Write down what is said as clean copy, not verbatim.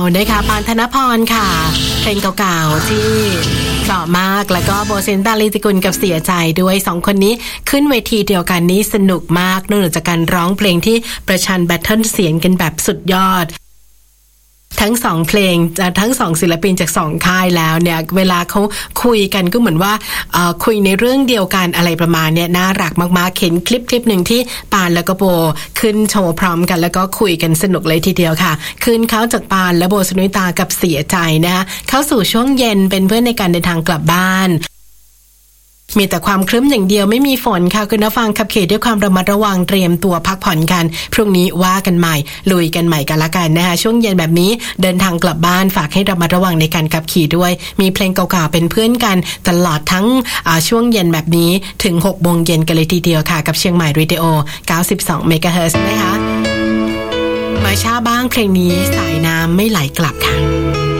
นะคะปานธนพรค่ะเพลงเก่าๆที่เพราะมากแล้วก็โบเซนตาลีติกุลกับเสียใจด้วยสองคนนี้ขึ้นเวทีเดียวกันนี้สนุกมากนอกจากการร้องเพลงที่ประชันแบทเทิลเสียงกันแบบสุดยอดทั้งสองเพลงทั้งสองศิลปินจากสองค่ายแล้วเนี่ยเวลาเขาคุยกันก็เหมือนว่าคุยในเรื่องเดียวกันอะไรประมาณเนี่ยน่ารักมากๆเห็นคลิปหนึ่งที่ปานแล้วก็โบขึ้นโชว์พร้อมกันแล้วก็คุยกันสนุกเลยทีเดียวค่ะคืนเขาจากปานและโบสุนิตากับเสียใจนะคะเข้าสู่ช่วงเย็นเป็นเพื่อนในการเดินทางกลับบ้านมีแต่ความครึ้มอย่างเดียวไม่มีฝนค่ะคุณผู้ฟังขับขี่ด้วยความระมัดระวังเตรียมตัวพักผ่อนกันพรุ่งนี้ว่ากันใหม่ลุยกันใหม่กันละกันนะคะช่วงเย็นแบบนี้เดินทางกลับบ้านฝากให้ระมัดระวังในการขับขี่ด้วยมีเพลงเก่าๆเป็นเพื่อนกันตลอดทั้งช่วงเย็นแบบนี้ถึง 6 โมงเย็นกันเลยทีเดียวค่ะกับเชียงใหม่เรดิโอ 92 เมกะเฮิรตซ์นะคะมาช้าบ้างเพลงนี้สายน้ำไม่ไหลกลับค่ะ